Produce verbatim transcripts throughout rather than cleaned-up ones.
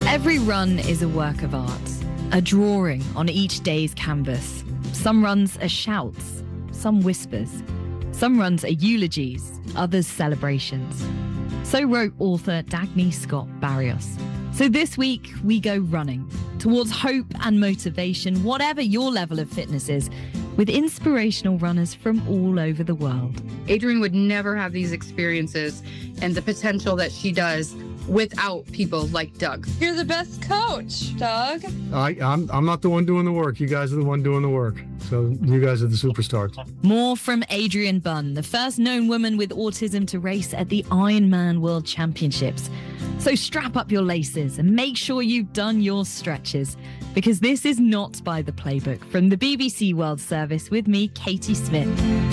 Every run is a work of art, a drawing on each day's canvas. Some runs are shouts, some whispers. Some runs are eulogies, others celebrations. So wrote author Dagny Scott Barrios. So this week, we go running towards hope and motivation, whatever your level of fitness is, with inspirational runners from all over the world. Adrienne would never have these experiences and the potential that she does without people like Doug. You're the best coach, Doug. I, I'm, I'm not the one doing the work. You guys are the one doing the work. So you guys are the superstars. More from Adrienne Bunn, the first known woman with autism to race at the Ironman World Championships. So strap up your laces and make sure you've done your stretches, because this is not by the playbook. From the B B C World Service with me, Katie Smith.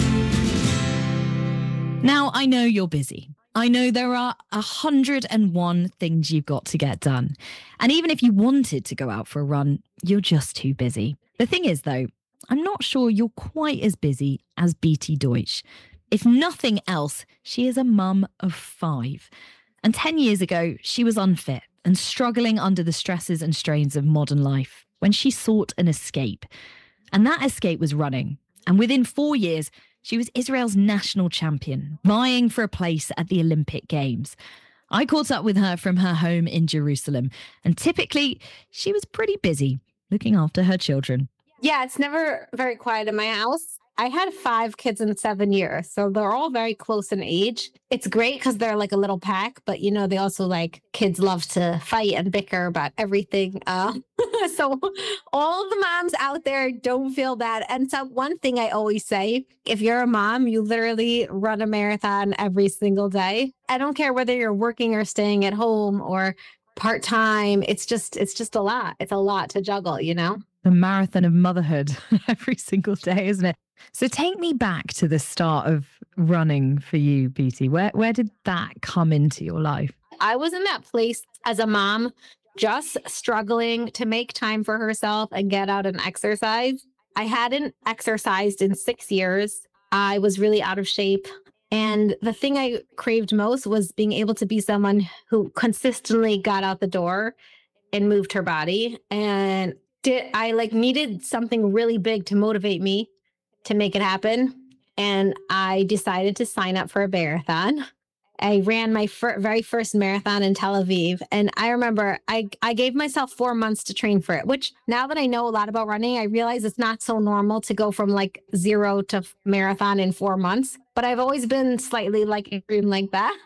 Now, I know you're busy. I know there are one hundred and one things you've got to get done. And even if you wanted to go out for a run, you're just too busy. The thing is, though, I'm not sure you're quite as busy as Beatty Deutsch. If nothing else, she is a mum of five. And ten years ago, she was unfit and struggling under the stresses and strains of modern life when she sought an escape. And that escape was running. And within four years, she was Israel's national champion, vying for a place at the Olympic Games. I caught up with her from her home in Jerusalem, and typically she was pretty busy looking after her children. Yeah, it's never very quiet in my house. I had five kids in seven years, so they're all very close in age. It's great because they're like a little pack, but you know, they also like, kids love to fight and bicker about everything. Uh, so all the moms out there, don't feel bad. And so one thing I always say, if you're a mom, you literally run a marathon every single day. I don't care whether you're working or staying at home or part-time. It's just, it's just a lot. It's a lot to juggle, you know? The marathon of motherhood every single day, isn't it? So take me back to the start of running for you, Beatty. Where where did that come into your life? I was in that place as a mom, just struggling to make time for herself and get out and exercise. I hadn't exercised in six years. I was really out of shape. And the thing I craved most was being able to be someone who consistently got out the door and moved her body. And did I like needed something really big to motivate me to make it happen. And I decided to sign up for a marathon. I ran my fir- very first marathon in Tel Aviv. And I remember I, I gave myself four months to train for it, which now that I know a lot about running, I realize it's not so normal to go from like zero to marathon in four months. But I've always been slightly like a dream like that.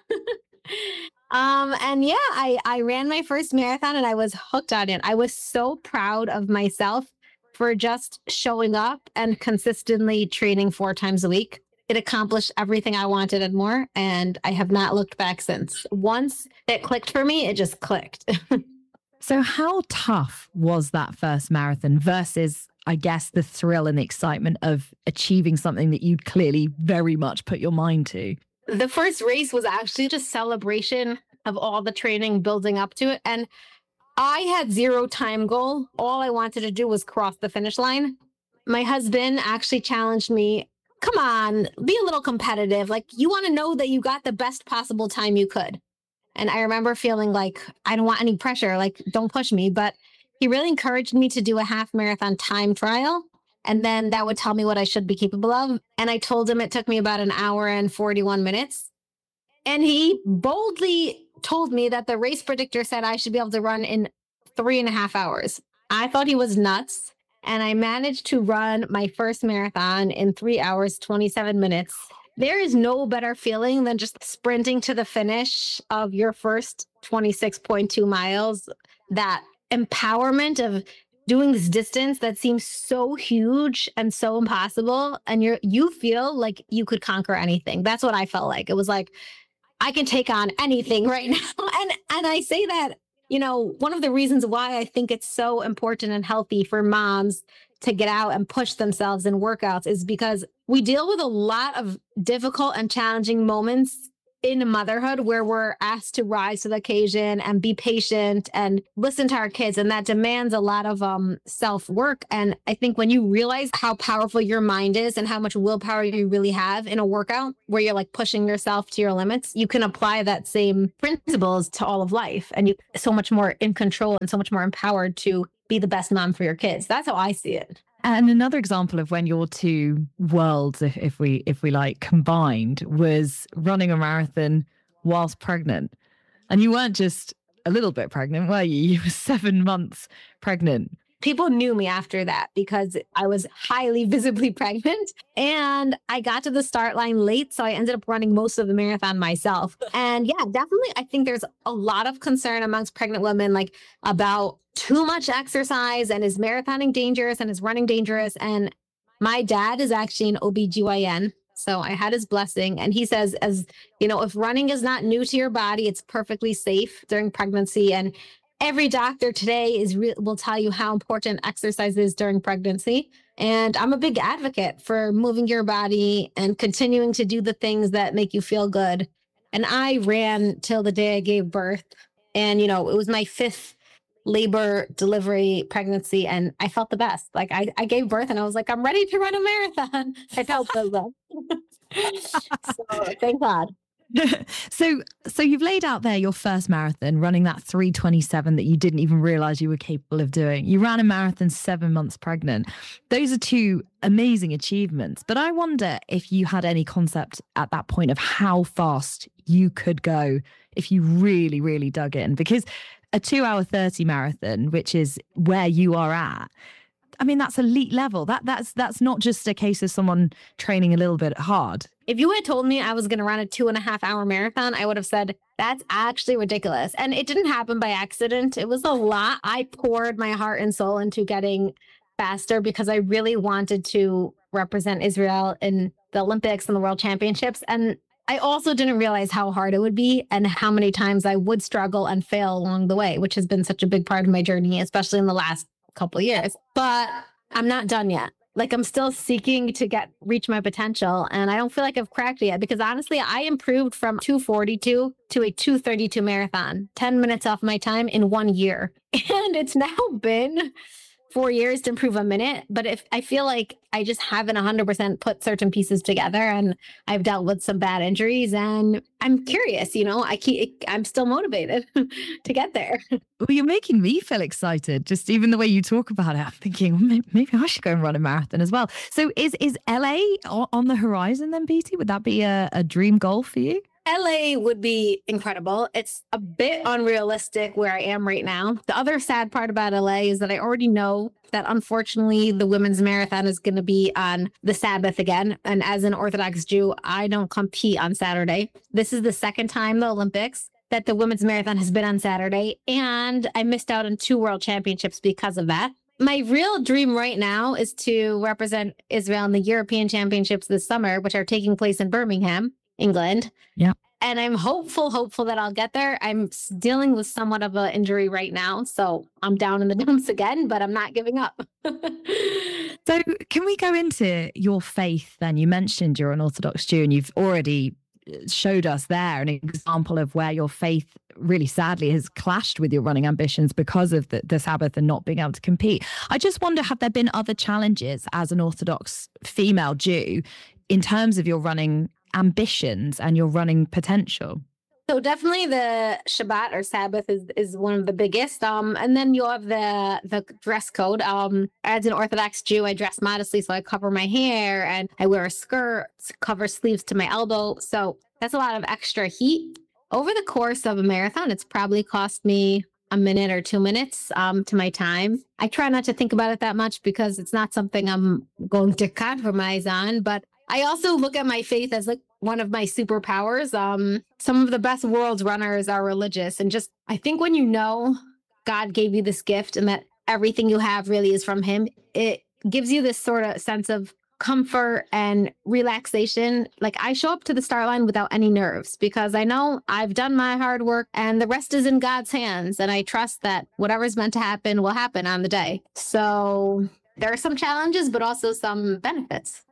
um, and yeah, I, I ran my first marathon and I was hooked on it. I was so proud of myself for just showing up and consistently training four times a week. It accomplished everything I wanted and more, and I have not looked back since. Once it clicked for me, it just clicked. So how tough was that first marathon versus, I guess, the thrill and the excitement of achieving something that you'd clearly very much put your mind to? The first race was actually just celebration of all the training building up to it. And I had zero time goal. All I wanted to do was cross the finish line. My husband actually challenged me, come on, be a little competitive. Like, you want to know that you got the best possible time you could. And I remember feeling like, I don't want any pressure. Like, don't push me. But he really encouraged me to do a half marathon time trial. And then that would tell me what I should be capable of. And I told him it took me about an hour and forty-one minutes. And he boldly told me that the race predictor said I should be able to run in three and a half hours. I thought he was nuts. And I managed to run my first marathon in three hours, twenty-seven minutes. There is no better feeling than just sprinting to the finish of your first twenty-six point two miles. That empowerment of doing this distance that seems so huge and so impossible. And you're, you feel like you could conquer anything. That's what I felt like. It was like, I can take on anything right now. And, and I say that, you know, one of the reasons why I think it's so important and healthy for moms to get out and push themselves in workouts is because we deal with a lot of difficult and challenging moments in motherhood where we're asked to rise to the occasion and be patient and listen to our kids. And that demands a lot of um, self-work. And I think when you realize how powerful your mind is and how much willpower you really have in a workout where you're like pushing yourself to your limits, you can apply that same principles to all of life. And you're so much more in control and so much more empowered to be the best mom for your kids. That's how I see it. And another example of when your two worlds, if, if we if we like, combined was running a marathon whilst pregnant. And you weren't just a little bit pregnant, were you? You were seven months pregnant. People knew me after that because I was highly visibly pregnant and I got to the start line late. So I ended up running most of the marathon myself. And yeah, definitely, I think there's a lot of concern amongst pregnant women, like about too much exercise and is marathoning dangerous and is running dangerous. And my dad is actually an O B G Y N. So I had his blessing. And he says, as you know, if running is not new to your body, it's perfectly safe during pregnancy. And every doctor today is re- will tell you how important exercise is during pregnancy. And I'm a big advocate for moving your body and continuing to do the things that make you feel good. And I ran till the day I gave birth. And, you know, it was my fifth labor, delivery, pregnancy, and I felt the best. Like I, I gave birth and I was like, I'm ready to run a marathon. I felt so good. So thank God. so so you've laid out there your first marathon, running that three twenty-seven that you didn't even realize you were capable of doing. You ran a marathon seven months pregnant. Those are two amazing achievements. But I wonder if you had any concept at that point of how fast you could go if you really, really dug in. Because a two hour thirty marathon, which is where you are at, I mean, that's elite level. That that's that's not just a case of someone training a little bit hard. If you had told me I was going to run a two and a half hour marathon, I would have said, that's actually ridiculous. And it didn't happen by accident. It was a lot. I poured my heart and soul into getting faster because I really wanted to represent Israel in the Olympics and the World Championships. And I also didn't realize how hard it would be and how many times I would struggle and fail along the way, which has been such a big part of my journey, especially in the last couple of years. But I'm not done yet. Like I'm still seeking to get reach my potential. And I don't feel like I've cracked it yet because honestly, I improved from two forty-two to a two thirty-two marathon, ten minutes off my time in one year. And it's now been four years to improve a minute. But if I feel like I just haven't one hundred percent put certain pieces together and I've dealt with some bad injuries and I'm curious, you know, I keep, I'm still motivated to get there. Well, you're making me feel excited. Just even the way you talk about it, I'm thinking well, maybe I should go and run a marathon as well. So is, is L A on the horizon then, Beatty? Would that be a, a dream goal for you? L A would be incredible. It's a bit unrealistic where I am right now. The other sad part about L A is that I already know that unfortunately the women's marathon is going to be on the Sabbath again. And as an Orthodox Jew, I don't compete on Saturday. This is the second time the Olympics that the women's marathon has been on Saturday. And I missed out on two world championships because of that. My real dream right now is to represent Israel in the European Championships this summer, which are taking place in Birmingham, England. Yeah. And I'm hopeful, hopeful that I'll get there. I'm dealing with somewhat of an injury right now. So I'm down in the dumps again, but I'm not giving up. So can we go into your faith then? You mentioned you're an Orthodox Jew and you've already showed us there an example of where your faith really sadly has clashed with your running ambitions because of the, the Sabbath and not being able to compete. I just wonder, have there been other challenges as an Orthodox female Jew in terms of your running ambitions and your running potential? So definitely the Shabbat or Sabbath is, is one of the biggest. Um, and then you have the the dress code. Um, as an Orthodox Jew, I dress modestly, so I cover my hair and I wear a skirt, cover sleeves to my elbow. So that's a lot of extra heat. Over the course of a marathon, it's probably cost me a minute or two minutes um, to my time. I try not to think about it that much because it's not something I'm going to compromise on, but I also look at my faith as like one of my superpowers. Um, some of the best world runners are religious. And just, I think when you know God gave you this gift and that everything you have really is from him, it gives you this sort of sense of comfort and relaxation. Like I show up to the start line without any nerves because I know I've done my hard work and the rest is in God's hands. And I trust that whatever's meant to happen will happen on the day. So there are some challenges, but also some benefits.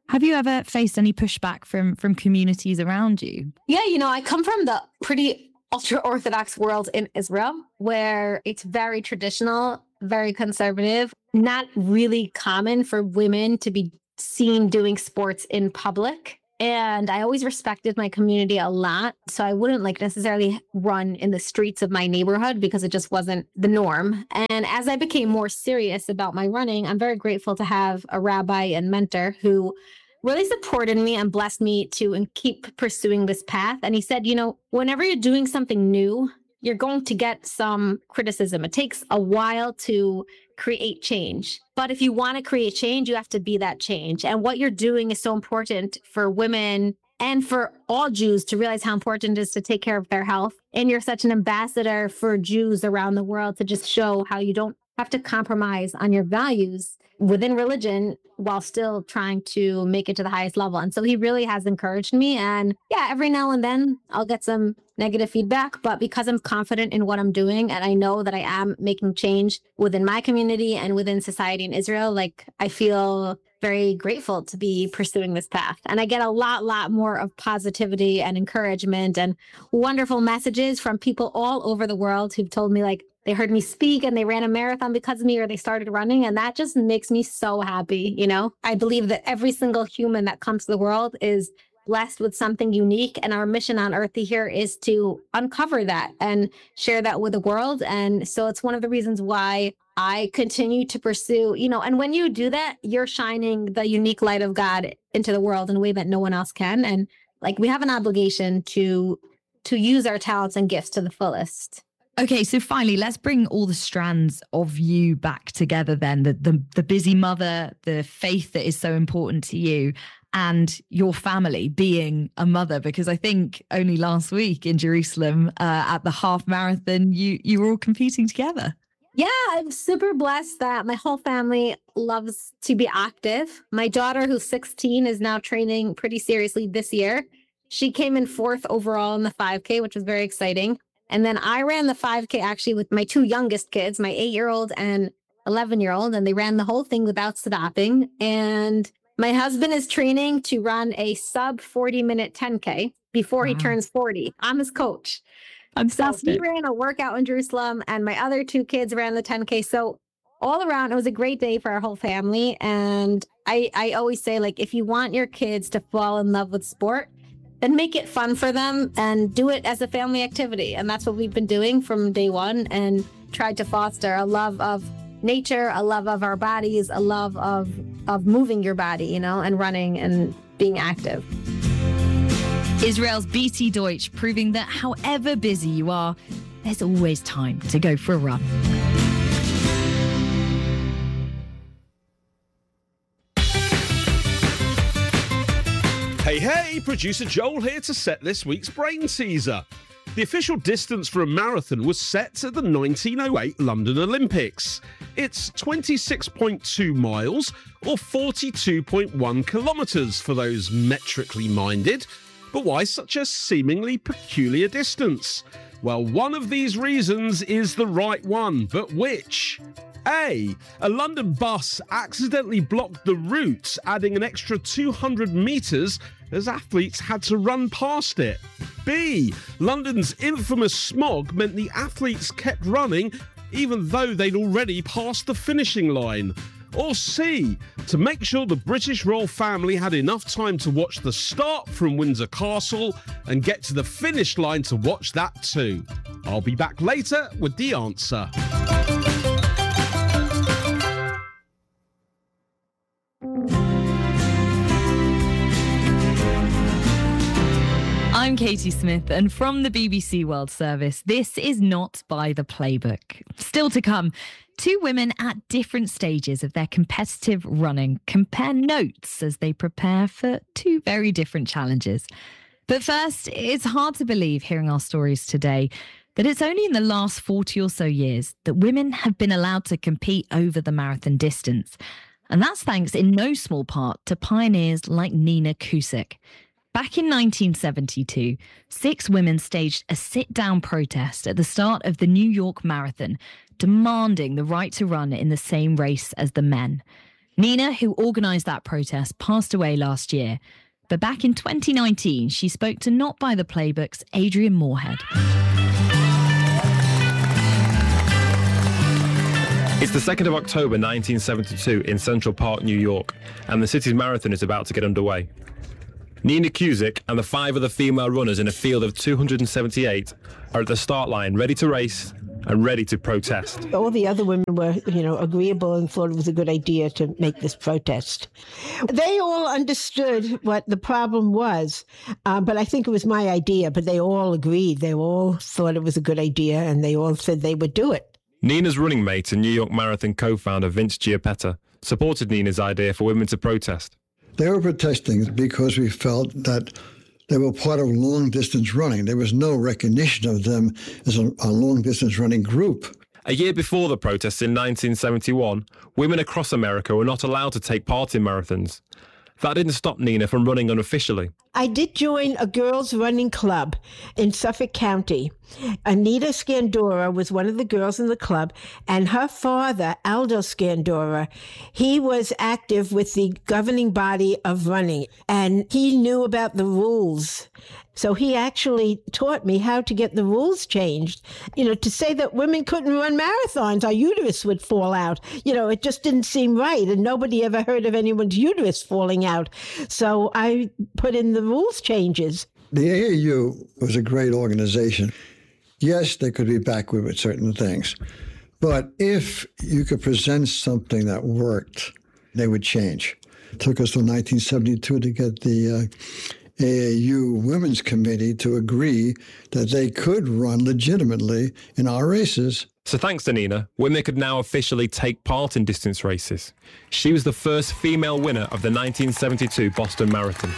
Have you ever faced any pushback from from communities around you? Yeah, you know, I come from the pretty ultra-Orthodox world in Israel, where it's very traditional, very conservative, not really common for women to be seen doing sports in public. And I always respected my community a lot. So I wouldn't like necessarily run in the streets of my neighborhood because it just wasn't the norm. And as I became more serious about my running, I'm very grateful to have a rabbi and mentor who really supported me and blessed me to and keep pursuing this path. And he said, you know, whenever you're doing something new, you're going to get some criticism. It takes a while to create change. But if you want to create change, you have to be that change. And what you're doing is so important for women and for all Jews to realize how important it is to take care of their health. And you're such an ambassador for Jews around the world to just show how you don't have to compromise on your values within religion while still trying to make it to the highest level. And so he really has encouraged me. And yeah, every now and then I'll get some negative feedback, but because I'm confident in what I'm doing and I know that I am making change within my community and within society in Israel, like I feel very grateful to be pursuing this path. And I get a lot, lot more of positivity and encouragement and wonderful messages from people all over the world who've told me like, they heard me speak and they ran a marathon because of me or they started running. And that just makes me so happy. You know, I believe that every single human that comes to the world is blessed with something unique. And our mission on earth here is to uncover that and share that with the world. And so it's one of the reasons why I continue to pursue, you know, and when you do that, you're shining the unique light of God into the world in a way that no one else can. And like we have an obligation to to use our talents and gifts to the fullest. Okay, so finally, let's bring all the strands of you back together then. The, the the busy mother, the faith that is so important to you, and your family being a mother. Because I think only last week in Jerusalem uh, at the half marathon, you you were all competing together. Yeah, I'm super blessed that my whole family loves to be active. My daughter, who's sixteen, is now training pretty seriously this year. She came in fourth overall in the five K, which was very exciting. And then I ran the five K actually with my two youngest kids, my eight-year-old and eleven-year-old, and they ran the whole thing without stopping. And my husband is training to run a sub forty-minute ten K before he wow. turns forty. I'm his coach. So he ran a workout in Jerusalem, and my other two kids ran the ten K. So all around, it was a great day for our whole family. And I, I always say, like, if you want your kids to fall in love with sport, then make it fun for them and do it as a family activity. And that's what we've been doing from day one and tried to foster a love of nature, a love of our bodies, a love of, of moving your body, you know, and running and being active. Israel's B T Deutsch, proving that however busy you are, there's always time to go for a run. Hey, hey, producer Joel here to set this week's brain teaser. The official distance for a marathon was set at the nineteen oh eight London Olympics. It's twenty-six point two miles or forty-two point one kilometres for those metrically minded. But why such a seemingly peculiar distance? Well, one of these reasons is the right one, but which? A. A London bus accidentally blocked the route, adding an extra two hundred metres as athletes had to run past it. B. London's infamous smog meant the athletes kept running even though they'd already passed the finishing line. Or C. To make sure the British royal family had enough time to watch the start from Windsor Castle and get to the finish line to watch that too. I'll be back later with the answer. I'm Katie Smith, and from the B B C World Service, this is Not by the Playbook. Still to come, two women at different stages of their competitive running compare notes as they prepare for two very different challenges. But first, it's hard to believe hearing our stories today that it's only in the last forty or so years that women have been allowed to compete over the marathon distance. And that's thanks in no small part to pioneers like Nina Kusik. Back in nineteen seventy-two, six women staged a sit-down protest at the start of the New York Marathon, demanding the right to run in the same race as the men. Nina, who organised that protest, passed away last year. But back in twenty nineteen, she spoke to Not By the Playbook's Adrian Moorhead. It's the second of October nineteen seventy-two in Central Park, New York, and the city's marathon is about to get underway. Nina Cusick and the five other female runners in a field of two hundred seventy-eight are at the start line, ready to race and ready to protest. All the other women were, you know, agreeable and thought it was a good idea to make this protest. They all understood what the problem was, uh, but I think it was my idea, but they all agreed. They all thought it was a good idea, and they all said they would do it. Nina's running mate and New York Marathon co-founder Vince Giappetta supported Nina's idea for women to protest. They were protesting because we felt that they were part of long-distance running. There was no recognition of them as a, a long-distance running group. A year before the protests in nineteen seventy-one, women across America were not allowed to take part in marathons. That didn't stop Nina from running unofficially. I did join a girls' running club in Suffolk County. Anita Scandora was one of the girls in the club, and her father, Aldo Scandora, he was active with the governing body of running, and he knew about the rules. So he actually taught me how to get the rules changed. You know, to say that women couldn't run marathons, our uterus would fall out. You know, it just didn't seem right, and nobody ever heard of anyone's uterus falling out. So I put in the rules changes. The A A U was a great organization. Yes, they could be backward with certain things, but if you could present something that worked, they would change. It took us till nineteen seventy-two to get the uh, A A U Women's Committee to agree that they could run legitimately in our races. So thanks to Nina, women could now officially take part in distance races. She was the first female winner of the nineteen seventy-two Boston Marathon.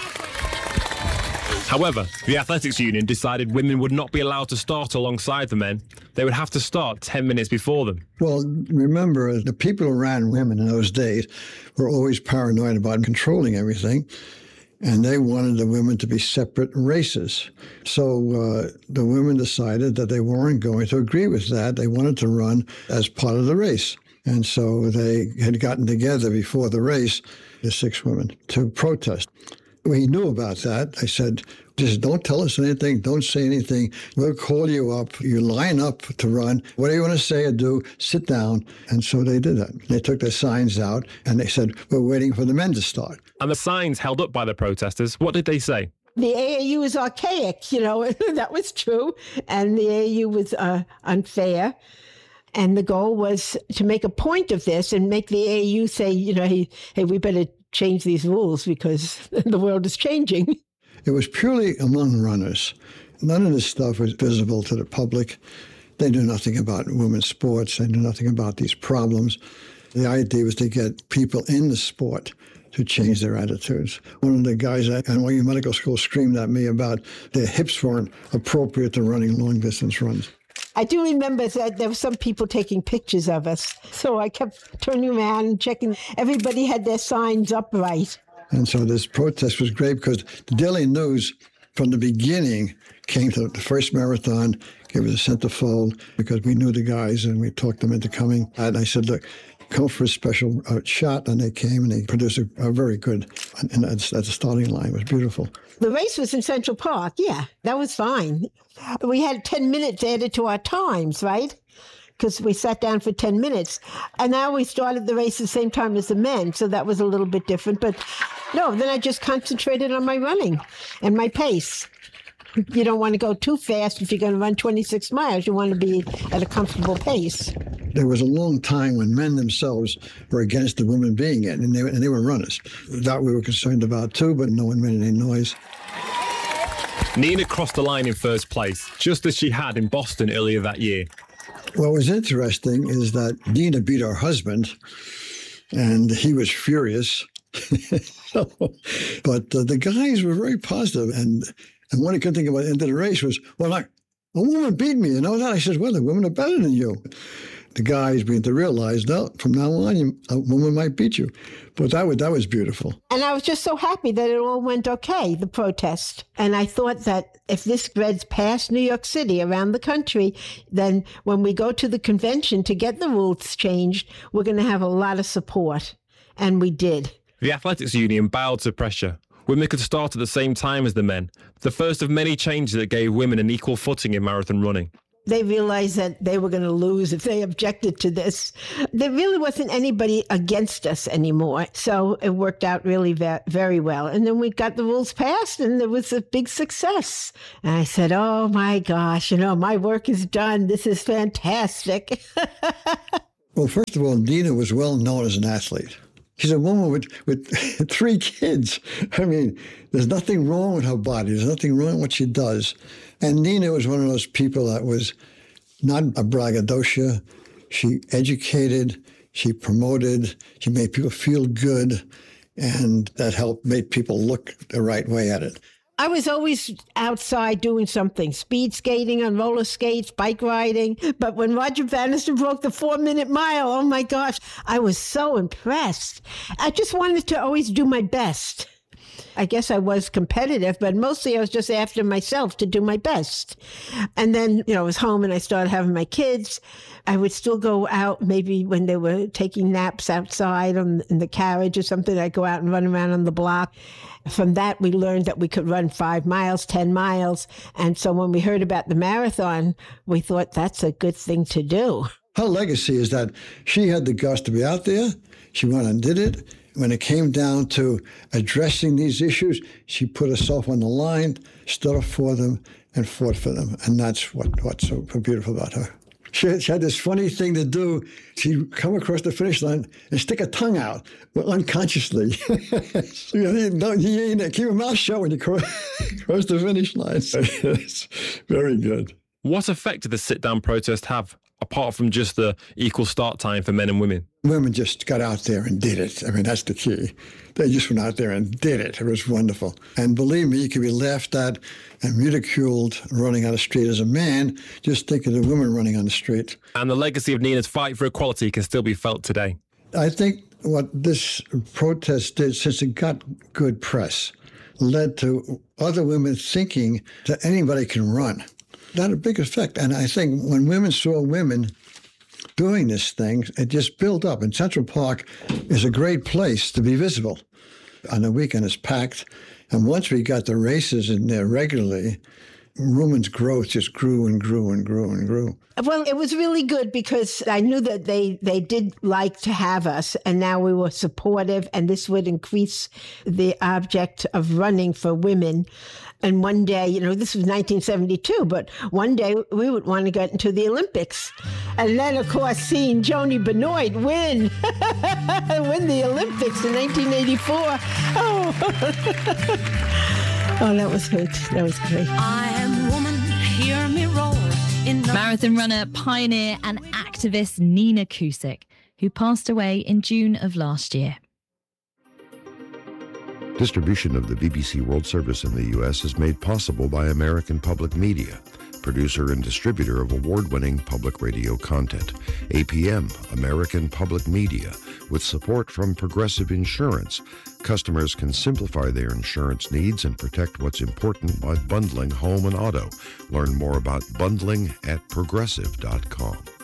However, the Athletics Union decided women would not be allowed to start alongside the men. They would have to start ten minutes before them. Well, remember, the people who ran women in those days were always paranoid about controlling everything, and they wanted the women to be separate races. So uh, the women decided that they weren't going to agree with that. They wanted to run as part of the race. And so they had gotten together before the race, the six women, to protest. We knew about that. I said, just don't tell us anything. Don't say anything. We'll call you up. You line up to run. Whatever you want to say or do, sit down. And so they did that. They took their signs out and they said, we're waiting for the men to start. And the signs held up by the protesters, what did they say? The A A U is archaic, you know, that was true. And the A A U was uh, unfair. And the goal was to make a point of this and make the A A U say, you know, hey, hey, we better change these rules because the world is changing. It was purely among runners. None of this stuff was visible to the public. They knew nothing about women's sports. They knew nothing about these problems. The idea was to get people in the sport to change their attitudes. One of the guys at N Y U Medical School screamed at me about their hips weren't appropriate to running long-distance runs. I do remember that there were some people taking pictures of us. So I kept turning around and checking. Everybody had their signs upright. And so this protest was great because the Daily News, from the beginning, came to the first marathon, gave us a centerfold because we knew the guys and we talked them into coming. And I said, look, come for a special uh, shot. And they came and they produced a, a very good, and at the starting line. It was beautiful. The race was in Central Park. Yeah, that was fine. We had ten minutes added to our times, right? Because we sat down for ten minutes. And now we started the race at the same time as the men, so that was a little bit different. But no, then I just concentrated on my running and my pace. You don't want to go too fast if you're going to run twenty-six miles. You want to be at a comfortable pace. There was a long time when men themselves were against the women being in, and they, and they were runners. That we were concerned about too, but no one made any noise. Nina crossed the line in first place, just as she had in Boston earlier that year. What was interesting is that Nina beat her husband, and he was furious. so, but uh, the guys were very positive, and and one good thing about the end of the race was, well, like, a woman beat me, you know that? I said, well, the women are better than you. The guys began to realize, no, from now on, you, a woman might beat you. But that was, that was beautiful. And I was just so happy that it all went okay, the protest. And I thought that if this spreads past New York City, around the country, then when we go to the convention to get the rules changed, we're going to have a lot of support. And we did. The Athletics Union bowed to pressure. Women could start at the same time as the men, the first of many changes that gave women an equal footing in marathon running. They realized that they were going to lose if they objected to this. There really wasn't anybody against us anymore. So it worked out really ve- very well. And then we got the rules passed and there was a big success. And I said, oh my gosh, you know, my work is done. This is fantastic. Well, first of all, Nina was well known as an athlete. She's a woman with, with three kids. I mean, there's nothing wrong with her body. There's nothing wrong with what she does. And Nina was one of those people that was not a braggadocio. She educated, she promoted, she made people feel good, and that helped make people look the right way at it. I was always outside doing something, speed skating on roller skates, bike riding. But when Roger Bannister broke the four-minute mile, oh my gosh, I was so impressed. I just wanted to always do my best. I guess I was competitive, but mostly I was just after myself to do my best. And then, you know, I was home and I started having my kids. I would still go out maybe when they were taking naps outside on, in the carriage or something. I'd go out and run around on the block. From that, we learned that we could run five miles, ten miles. And so when we heard about the marathon, we thought that's a good thing to do. Her legacy is that she had the guts to be out there. She went and did it. When it came down to addressing these issues, she put herself on the line, stood up for them, and fought for them. And that's what, what's so beautiful about her. She had, she had this funny thing to do. She'd come across the finish line and stick her tongue out, well, unconsciously. you know, don't, you know, keep your mouth shut when you cross, cross the finish line. It's very good. What effect did the sit-down protest have, apart from just the equal start time for men and women? Women just got out there and did it. I mean, that's the key. They just went out there and did it. It was wonderful. And believe me, you could be laughed at and ridiculed running on the street as a man. Just think of the women running on the street. And the legacy of Nina's fight for equality can still be felt today. I think what this protest did, since it got good press, led to other women thinking that anybody can run. That had a big effect. And I think when women saw women doing this thing, it just built up. And Central Park is a great place to be visible. On the weekend, it's packed. And once we got the races in there regularly, women's growth just grew and grew and grew and grew. Well, it was really good because I knew that they, they did like to have us, and now we were supportive, and this would increase the object of running for women. And one day, you know, this was nineteen seventy-two, but one day we would want to get into the Olympics. And then, of course, seeing Joni Benoit win, win the Olympics in nineteen eighty-four. Oh, oh that was good. That was great. I am woman, hear me roar. In the- Marathon runner, pioneer, and activist Nina Cusick, who passed away in June of last year. Distribution of the B B C World Service in the U S is made possible by American Public Media, producer and distributor of award-winning public radio content. A P M, American Public Media, with support from Progressive Insurance. Customers can simplify their insurance needs and protect what's important by bundling home and auto. Learn more about bundling at progressive dot com.